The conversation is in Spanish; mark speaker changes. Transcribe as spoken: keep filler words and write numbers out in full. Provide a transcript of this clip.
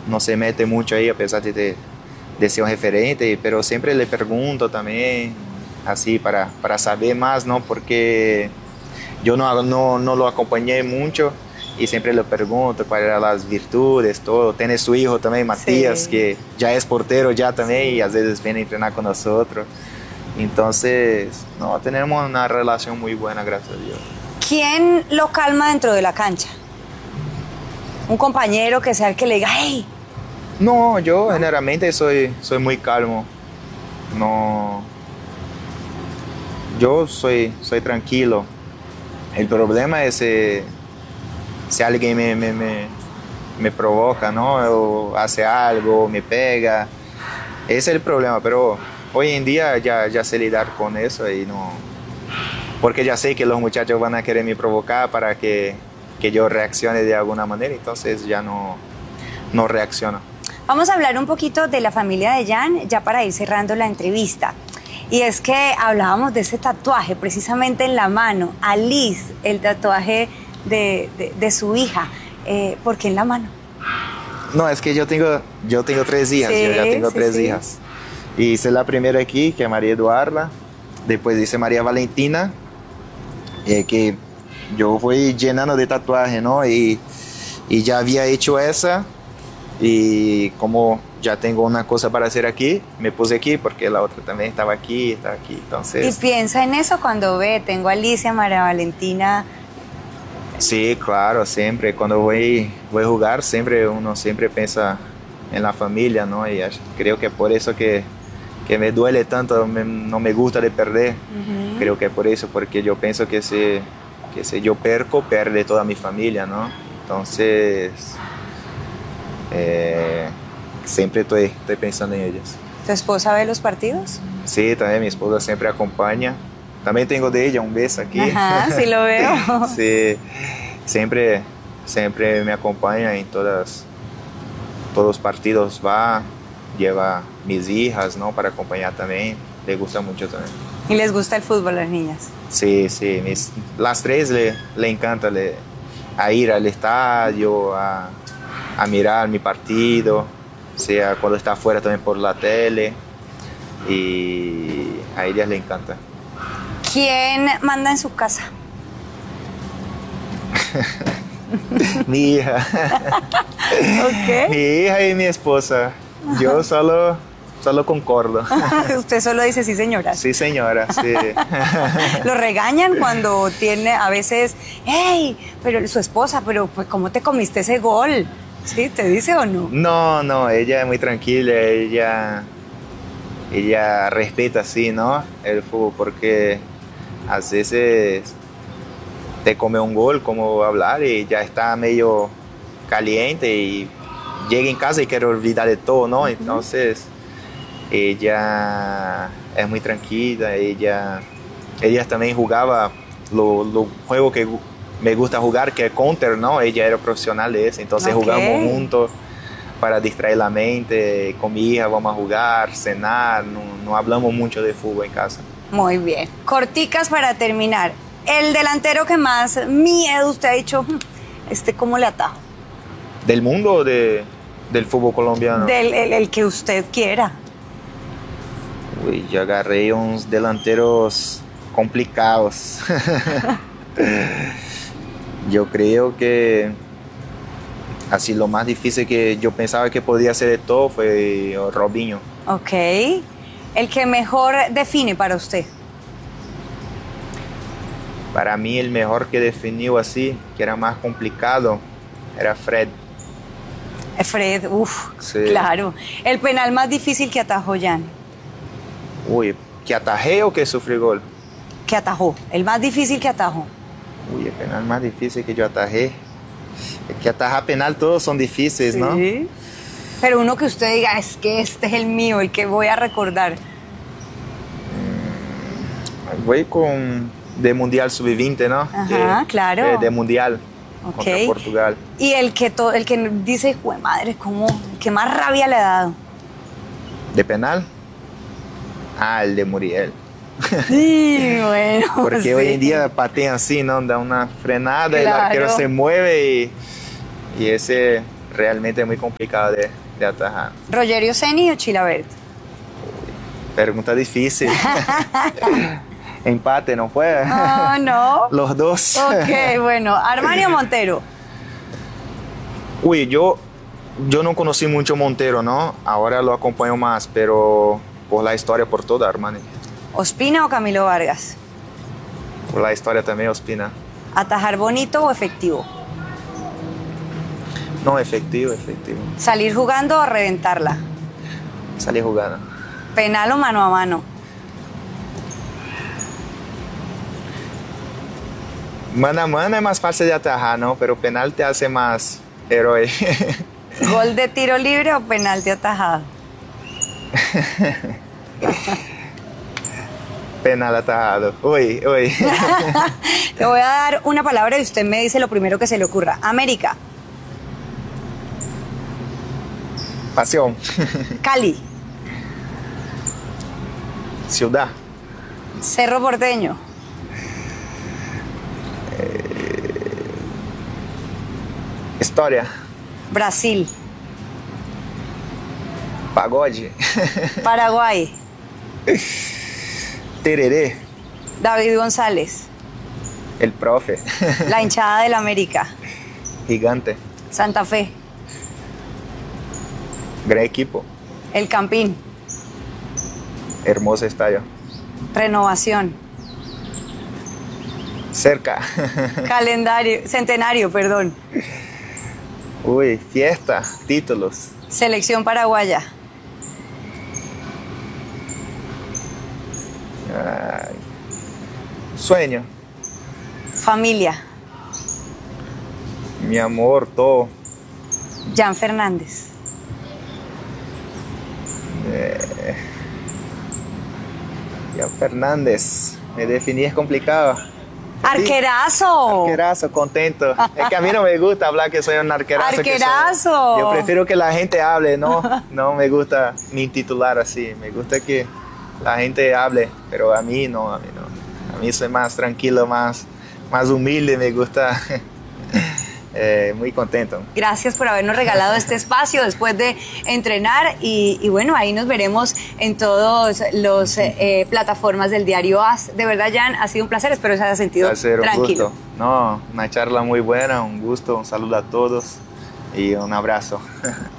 Speaker 1: no se mete mucho ahí, a pesar de, de, de ser un referente, pero siempre le pregunto también, así, para, para saber más, ¿no? Porque yo no, no, no lo acompañé mucho y siempre le pregunto cuáles eran las virtudes, todo. Tiene su hijo también, Matías, sí, que ya es portero ya también, sí, y a veces viene a entrenar con nosotros. Entonces, no, tenemos una relación muy buena, gracias a Dios.
Speaker 2: ¿Quién lo calma dentro de la cancha? ¿Un compañero que sea el que le diga, hey?
Speaker 1: No, yo generalmente soy, soy muy calmo. No, yo soy, soy tranquilo. El problema es eh, si alguien me, me, me, me provoca, ¿no? O hace algo, me pega. Ese es el problema, pero hoy en día ya, ya sé lidiar con eso y no... Porque ya sé que los muchachos van a querer me provocar para que, que yo reaccione de alguna manera, entonces ya no, no reacciono.
Speaker 2: Vamos a hablar un poquito de la familia de Jan, ya para ir cerrando la entrevista. Y es que hablábamos de ese tatuaje precisamente en la mano, Alice, el tatuaje de, de, de su hija. Eh, ¿Por qué en la mano?
Speaker 1: No, es que yo tengo, yo tengo tres hijas, sí, yo ya tengo sí, tres sí. hijas. Y hice la primera aquí, que es María Eduarda, después hice María Valentina, eh, que yo fui llenando de tatuaje, ¿no? Y, y ya había hecho esa, y como ya tengo una cosa para hacer aquí, me puse aquí porque la otra también estaba aquí, estaba aquí, entonces...
Speaker 2: ¿Y piensa en eso cuando ve, tengo a Alicia, María Valentina?
Speaker 1: Sí, claro, siempre, cuando voy, voy a jugar, siempre uno siempre piensa en la familia, ¿no? Y creo que es por eso que, que me duele tanto, me, no me gusta de perder, uh-huh. Creo que es por eso, porque yo pienso que si, que si yo perco, pierde toda mi familia, ¿no? Entonces... Eh, siempre estoy, estoy pensando en ellas.
Speaker 2: ¿Tu esposa ve los partidos?
Speaker 1: Sí, también mi esposa siempre acompaña. También tengo de ella un beso aquí.
Speaker 2: Ajá, sí lo veo.
Speaker 1: Sí, siempre, siempre me acompaña en todas, todos los partidos. Va, lleva mis hijas, ¿no? Para acompañar también. Le gusta mucho también.
Speaker 2: ¿Y les gusta el fútbol a las niñas?
Speaker 1: Sí, sí. Mis, las tres le, le encanta le, a ir al estadio, a... a mirar mi partido, sea cuando está afuera también por la tele, y a ellas les encanta.
Speaker 2: ¿Quién manda en su casa?
Speaker 1: Mi hija.
Speaker 2: Okay.
Speaker 1: Mi hija y mi esposa. Yo solo, solo concordo.
Speaker 2: Usted solo dice sí, señora.
Speaker 1: Sí, señora, sí.
Speaker 2: Lo regañan cuando tiene a veces, hey, pero su esposa, pero pues ¿cómo te comiste ese gol? ¿Sí? ¿Te dice o no?
Speaker 1: No, no, ella es muy tranquila, ella, ella respeta así, ¿no? El fútbol, porque a veces te come un gol, como hablar, y ya está medio caliente y llega en casa y quiere olvidar de todo, ¿no? Uh-huh. Entonces, ella es muy tranquila, ella, ella también jugaba los lo juegos que me gusta jugar, que es Counter, ¿no? Ella era profesional de eso, entonces okay. Jugamos juntos para distraer la mente. Con mi hija vamos a jugar, cenar, no, no hablamos mucho de fútbol en casa.
Speaker 2: Muy bien. Corticas para terminar. El delantero que más miedo usted ha dicho, este, ¿cómo le atajo?
Speaker 1: ¿Del mundo o de, del fútbol colombiano?
Speaker 2: Del el, el que usted quiera.
Speaker 1: Uy, yo agarré unos delanteros complicados. Yo creo que así lo más difícil que yo pensaba que podía hacer de todo fue Robinho.
Speaker 2: Ok. ¿El que mejor define para usted?
Speaker 1: Para mí el mejor que definió así, que era más complicado, era Fred.
Speaker 2: Fred, uff,
Speaker 1: sí.
Speaker 2: Claro. ¿El penal más difícil que atajó Jan?
Speaker 1: Uy, ¿que atajé o que sufrí gol?
Speaker 2: Que atajó, el más difícil que atajó.
Speaker 1: Uy, el penal más difícil que yo atajé. Es que atajar penal todos son difíciles,
Speaker 2: sí.
Speaker 1: ¿no?
Speaker 2: Pero uno que usted diga, es que este es el mío, el que voy a recordar.
Speaker 1: Mm, voy con de Mundial sub veinte, ¿no?
Speaker 2: Ajá,
Speaker 1: de,
Speaker 2: claro.
Speaker 1: De, de Mundial
Speaker 2: okay.
Speaker 1: Contra Portugal.
Speaker 2: Y el que, to, el que dice, jue madre, ¿cómo? ¿Qué más rabia le ha dado?
Speaker 1: ¿De penal? Ah, el de Muriel.
Speaker 2: Sí, bueno.
Speaker 1: Porque
Speaker 2: sí.
Speaker 1: hoy en día patean así, ¿no? Da una frenada, claro. Y el arquero se mueve y, y ese realmente es muy complicado de, de atajar.
Speaker 2: ¿Rogerio Ceni o Chilavert?
Speaker 1: Pregunta difícil. Empate, ¿no fue?
Speaker 2: Ah, no.
Speaker 1: Los dos.
Speaker 2: Ok, bueno. ¿Armani o Montero?
Speaker 1: Uy, yo, yo no conocí mucho Montero, ¿no? Ahora lo acompaño más, pero por la historia, por toda, Armani.
Speaker 2: ¿Ospina o Camilo Vargas?
Speaker 1: Por la historia también, Ospina.
Speaker 2: ¿Atajar bonito o efectivo?
Speaker 1: No, efectivo, efectivo.
Speaker 2: ¿Salir jugando o reventarla?
Speaker 1: Salí jugando.
Speaker 2: ¿Penal o mano a mano?
Speaker 1: Mano a mano es más fácil de atajar, ¿no? Pero penal te hace más héroe.
Speaker 2: ¿Gol de tiro libre o penalti atajado?
Speaker 1: Penal atajado. Uy, uy.
Speaker 2: Le voy a dar una palabra y usted me dice lo primero que se le ocurra. América.
Speaker 1: Pasión.
Speaker 2: Cali.
Speaker 1: Ciudad.
Speaker 2: Cerro Porteño.
Speaker 1: Historia.
Speaker 2: Brasil.
Speaker 1: Pagode.
Speaker 2: Paraguay.
Speaker 1: Tereré.
Speaker 2: David González.
Speaker 1: El profe.
Speaker 2: La hinchada del América.
Speaker 1: Gigante.
Speaker 2: Santa Fe.
Speaker 1: Gran equipo.
Speaker 2: El Campín.
Speaker 1: Hermoso estadio.
Speaker 2: Renovación.
Speaker 1: Cerca.
Speaker 2: Calendario. Centenario, perdón.
Speaker 1: Uy, fiesta. Títulos.
Speaker 2: Selección paraguaya.
Speaker 1: Ay. Sueño.
Speaker 2: Familia.
Speaker 1: Mi amor, todo.
Speaker 2: Jan Fernández.
Speaker 1: Eh, Jan Fernández. Me definí, es complicado.
Speaker 2: ¡Arquerazo!
Speaker 1: Arquerazo, contento. Es que a mí no me gusta hablar que soy un arquerazo. que soy-
Speaker 2: ¡Arquerazo!
Speaker 1: Yo prefiero que la gente hable, no, no me gusta ni titular así. Me gusta que la gente hable, pero a mí no, a mí no. A mí soy más tranquilo, más, más humilde, me gusta. Eh, muy contento.
Speaker 2: Gracias por habernos regalado este espacio después de entrenar y, y bueno, ahí nos veremos en todas las eh, plataformas del diario A S. De verdad, Jan, ha sido un placer, espero se haya sentido
Speaker 1: Placer, un
Speaker 2: tranquilo.
Speaker 1: gusto. No, una charla muy buena, un gusto, un saludo a todos y un abrazo.